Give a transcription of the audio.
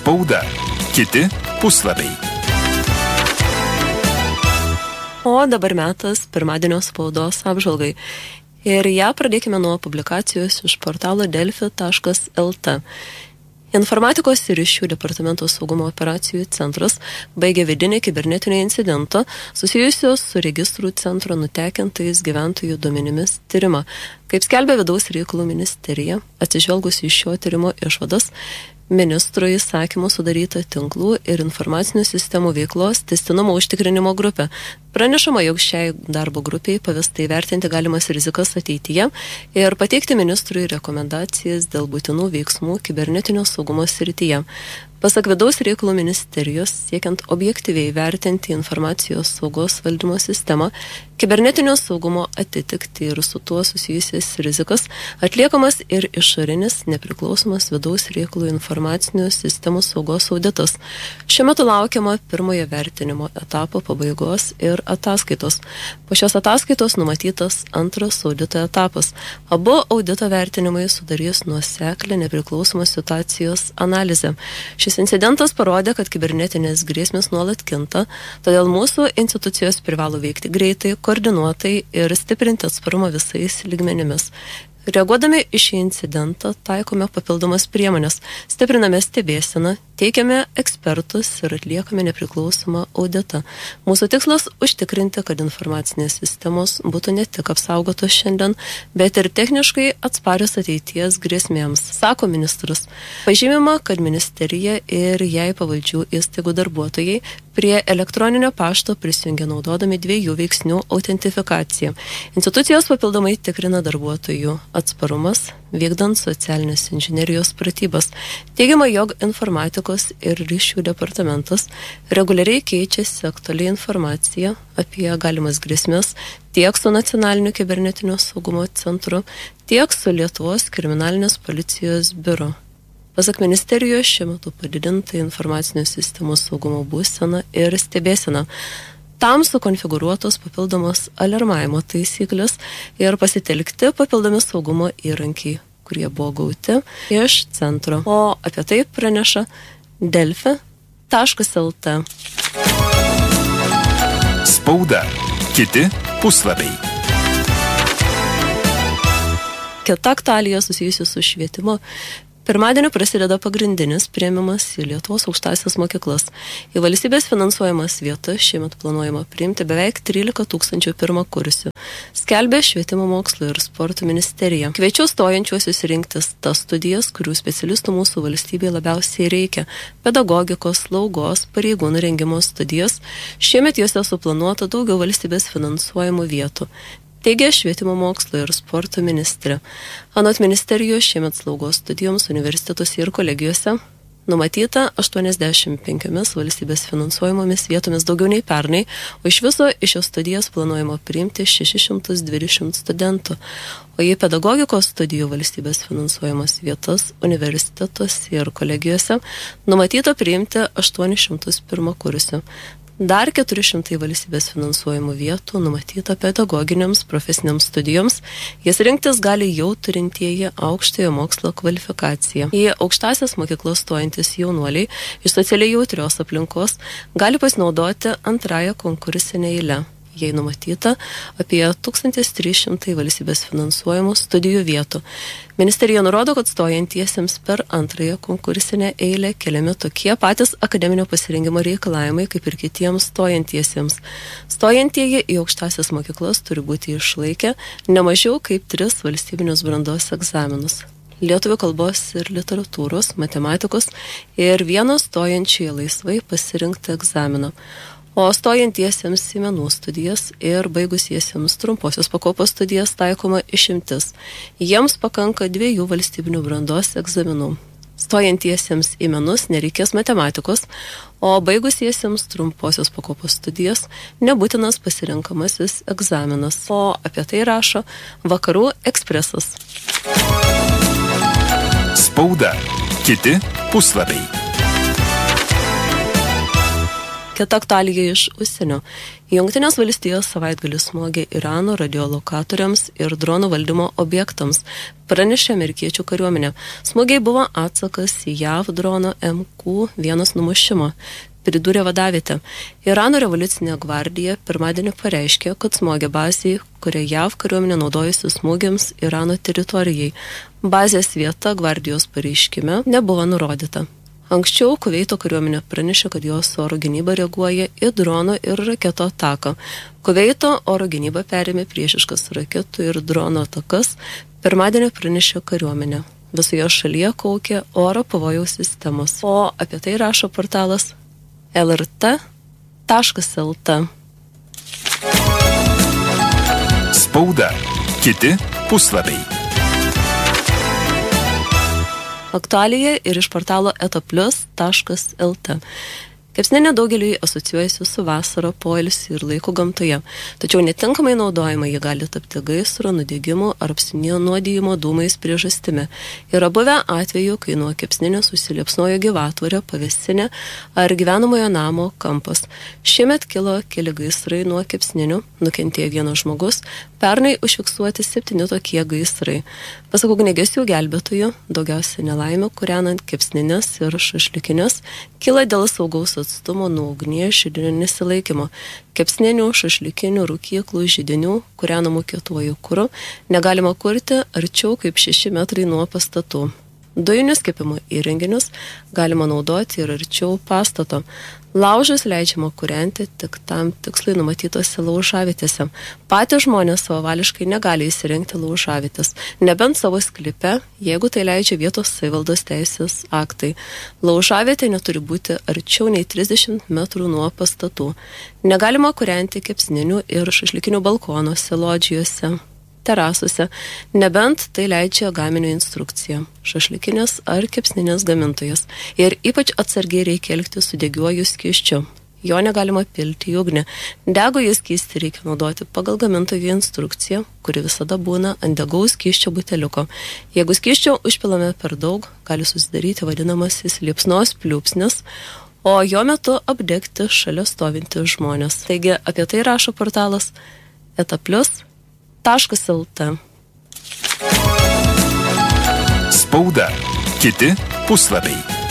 Spauda. Kiti puslapiai. O dabar metas pirmadienio spaudos apžvalgai. Ir ją pradėkime nuo publikacijos iš portalo delfi.lt. Informatikos ir ryšių departamento saugumo operacijų centras baigė vidinį kibernetinio incidento susijusios su registrų centro nutekintais gyventojų duomenimis tyrimą. Kaip skelbia Vidaus reikalų ministerija, atsižvelgus į šio tyrimo išvadas, ministro įsakymu sudaryta tinklų ir informacinių sistemų veiklos tęstinumo užtikrinimo grupė. Pranešama, jog šiai darbo grupiai pavesta įvertinti galimas rizikas ateityje ir pateikti ministrui rekomendacijas dėl būtinų veiksmų kibernetinio saugumo srityje. Pasak Vidaus reikalų ministerijos, siekiant objektyviai vertinti informacijos saugos valdymo sistemą, kibernetinio saugumo atitikti ir su tuo susijusias rizikas, atliekamas ir išorinis nepriklausomas Vidaus reikalų informacinių sistemų saugos auditas. Šiuo metu laukiama pirmojo vertinimo etapo pabaigos ir ataskaitos. Po šios ataskaitos numatytas antras audito etapas. Abu audito vertinimai sudarys nuoseklę nepriklausomos situacijos analizę. Šis incidentas parodė, kad kibernetinės grėsmės nuolat kinta, todėl mūsų institucijos privalo veikti greitai, koordinuotai ir stiprinti atsparumą visais lygmenimis. Reaguodami į šį incidentą taikome papildomas priemonės, stipriname stebėseną, teikiame ekspertus ir atliekame nepriklausomą auditą. Mūsų tikslas užtikrinti, kad informacinės sistemos būtų ne tik apsaugotos šiandien, bet ir techniškai atsparios ateities grėsmėms, sako ministras. Pažymima, kad ministerija ir jai pavaldžių įstaigų darbuotojai prie elektroninio pašto prisijungia naudodami 2 veiksnių autentifikaciją. Institucijos papildomai tikrina darbuotojų atsparumas, vykdant socialinės inžinerijos pratybas. Teigiama, jog informatikos ir ryšių departamentas reguliariai keičiasi aktualią informaciją apie galimas grėsmes tiek su nacionaliniu kibernetinio saugumo centru, tiek su Lietuvos kriminalinės policijos biuru. Pasak ministerijos, šiuo metu padidinta informacinių sistemų saugumo būsena ir stebėsena. Tam sukonfigūruotos papildomos alarmavimo taisyklės ir pasitelkti papildomi saugumo įrankiai, kurie buvo gauti iš centro. O apie tai praneša delfi.lt. Spauda. Kiti puslapiai. Kita aktualija susijusi su švietimu. Pirmadienį prasideda pagrindinis priėmimas į Lietuvos aukštąsias mokyklas. Į valstybės finansuojamas vietas šiemet planuojama priimti beveik 13 000 pirmakursių. Skelbė Švietimo mokslo ir sporto ministerija. Kviečiu stojančiuosius rinktis tas studijas, kurių specialistų mūsų valstybėje labiausiai reikia. Pedagogikos, slaugos, pareigūnų rengimo studijos. Šiemet jose suplanuota daugiau valstybės finansuojamų vietų. Teigia Švietimo mokslo ir sporto ministrė. Anot ministerijos šiemet slaugos studijoms universitetuose ir kolegijose numatyta 85 valstybės finansuojamomis vietomis daugiau nei pernai, o iš viso iš šios studijas planuojama priimti 620 studentų. O į pedagogikos studijų valstybės finansuojamas vietas universitetuose ir kolegijose numatyta priimti 800 pirmakursių. Dar 400 valstybės finansuojamų vietų numatyta pedagoginiams profesiniams studijoms. Jas rinktis gali jau turintieji aukštojo mokslo kvalifikaciją. Į aukštąsias mokyklas stojantis jaunuoliai iš socialiai jautrios aplinkos gali pasinaudoti antrąją konkursinę eilę. Jei numatyta apie 1300 valstybės finansuojamų studijų vietų. Ministerija nurodo, kad stojantiesiems per antrąją konkursinę eilę keliami tokie patys akademinio pasirengimo reikalavimai kaip ir kitiems stojantiesiems. Stojantieji į aukštąsias mokyklas turi būti išlaikę ne mažiau kaip 3 valstybinius brandos egzaminus. Lietuvių kalbos ir literatūros, matematikos ir vieno stojančioje laisvai pasirinkti egzaminą. O stojantiesiems į menų studijas ir baigusiesiems trumposios pakopos studijas taikoma išimtis. Jiems pakanka 2 valstybinių brandos egzaminų. Stojantiesiems į menus nereikės matematikos, o baigusiesiems trumposios pakopos studijas nebūtinas pasirenkamasis egzaminas. O apie tai rašo Vakarų ekspresas. Spauda. Kiti puslapiai. Kita aktualija iš užsienio. Jungtinės valstijos savaitgalį smogė Irano radiolokatoriams ir dronų valdymo objektams, pranešė amerikiečių kariuomenė. Smogiai buvo atsakas į JAV drono MQ-1 numušimo, pridūrė vadavietė. Irano revoliucinė gvardija pirmadienį pareiškė, kad smogė bazėje, kurią JAV kariuomenė naudojasi smūgiams Irano teritorijai. Bazės vieta gvardijos pareiškime nebuvo nurodyta. Anksčiau Kuveito kariuomenė pranešė, kad jos oro gynyba reaguoja į drono ir raketo ataką. Kuveito oro gynyba perėmė priešiškas raketų ir drono atakas, pirmadienį pranešė kariuomenė. Visoje šalyje kaukė oro pavojaus sistemos. O apie tai rašo portalas lrt.lt. Spauda. Kiti puslapiai. Aktualija ir iš portalo etaplius.lt. Kepsninė daugeliui asocijuojasi su vasara, poilsiu ir laiku gamtoje, tačiau netinkamai naudojama ji gali tapti gaisro, nudegimo ar apsinuodijimo dūmais priežastimi. Yra buvę atveju, kai nuo kepsninės užsiliepsnojo gyvatvorė, pavėsinė ar gyvenamojo namo kampas. Šiemet kilo keli gaisrai nuo kepsninių, nukentėjo vienas žmogus, pernai užfiksuoti 7 tokie gaisrai. Pasak ugniagesių gelbėtojų, daugiausia nelaimė kūrenant kepsninės ir šašlikinės kyla dėl saugaus atstumo nuo ugnies židinių nesilaikymo. Kepsninių, šašlikinių, rūkyklų, židinių, kūrenamų kietuoju kuru, negalima kurti arčiau kaip 6 metrai nuo pastatų. Dujinius kepimo įrenginius galima naudoti ir arčiau pastato. Laužus leidžiama kūrenti tik tam tikslai numatytose laužavietėse. Patys žmonės savavališkai negali įsirengti laužavietės, nebent savo sklype, jeigu tai leidžia vietos savivaldos teisės aktai. Laužavietė neturi būti arčiau nei 30 metrų nuo pastatų. Negalima kūrenti kepsninių ir šašlikinių balkonuose, lodžijose, terasose, nebent tai leidžia gaminio instrukcija, šašlikinės ar kepsninės gamintojas. Ir ypač atsargiai reikia elgtis su degiuoju skysčiu. Jo negalima pilti į ugnį. Degųjį skystį reikia naudoti pagal gamintojo instrukciją, kuri visada būna ant degaus skysčio buteliuko. Jeigu skysčio užpilame per daug, gali susidaryti vadinamasis liepsnos pliūpsnis, o jo metu apdegti šalia stovinti žmonės. Taigi apie tai rašo portalas etaplius.lt. Spauda. Kiti puslapiai.